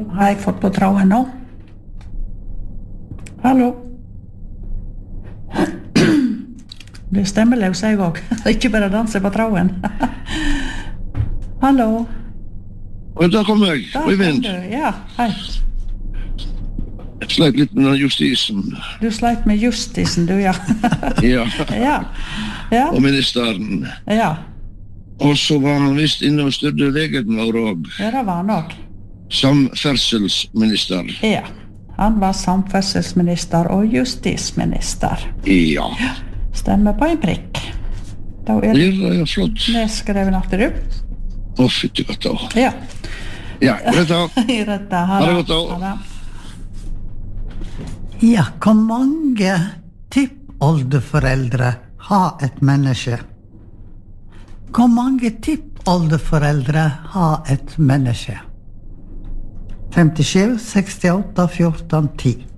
har jeg fått på tråden nå? Hallo? Det stemmeløs jeg også. Ikke bare danse på tråden. Hallo? Og da kom jeg. Da Oi, vent. kom du. Ja, hei. Jeg sleit litt med den justisen. Du sleit med justisen, du, ja. Ja. Ja. Ja. Og ministeren. Ja. Og så var han visst inne og styrte legen vår og Ja, det var han også. samferdselsminister. Ja. Han var samferdselsminister og justisminister. Ja. Stemmer på en prikk. Da er det Ja, flott. nedskrevet at du. Å, fytti katta. Ja. Ja, greit da. Greit da. Ha det godt da. Ha det. Ja, hvor mange tippoldeforeldre har et menneske? Hvor mange tippoldeforeldre har et menneske? 57, 68, 14, 10.